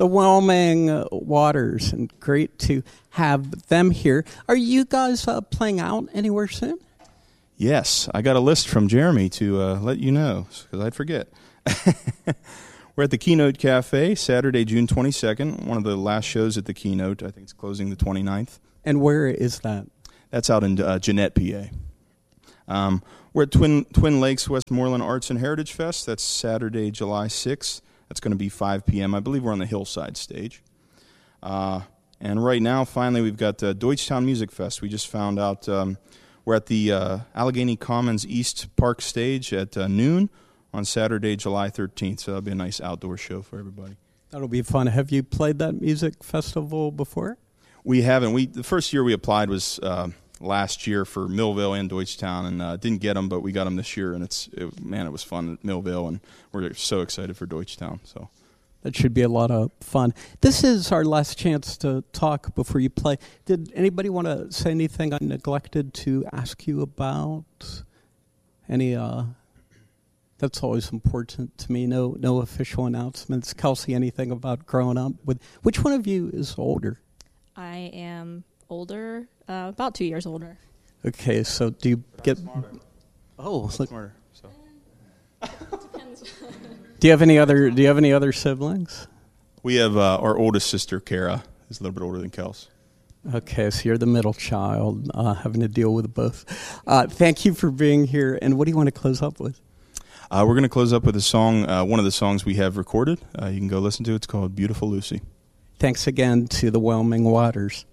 the Wyoming Waters, and great to have them here. Are you guys playing out anywhere soon? Yes, I got a list from Jeremy to let you know, because I'd forget. We're at the Keynote Cafe, Saturday, June 22nd, one of the last shows at the Keynote. I think it's closing the 29th. And where is that? That's out in Jeanette, PA. We're at Twin Lakes Westmoreland Arts and Heritage Fest. That's Saturday, July 6th. That's going to be 5 p.m. I believe we're on the Hillside stage. And right now, finally, we've got Deutschtown Music Fest. We just found out we're at the Allegheny Commons East Park stage at noon on Saturday, July 13th. So that'll be a nice outdoor show for everybody. That'll be fun. Have you played that music festival before? We haven't. The first year we applied was last year for Millville and Deutschtown, and didn't get them, but we got them this year, and it was fun at Millville, and we're so excited for Deutschtown. So that should be a lot of fun. This is our last chance to talk before you play. Did anybody want to say anything I neglected to ask you about? Any? That's always important to me. No official announcements. Kelsey, anything about growing up with? Which one of you is older? I am older, about 2 years older. Okay, so do you get? Smarter. Oh, look. Smarter. So. Depends. Do you have any other siblings? We have our oldest sister, Kara, who's a little bit older than Kels. Okay, so you're the middle child, having to deal with both. Thank you for being here. And what do you want to close up with? We're going to close up with a song, one of the songs we have recorded. You can go listen to it. It's called Beautiful Lucy. Thanks again to the Wyoming Waters.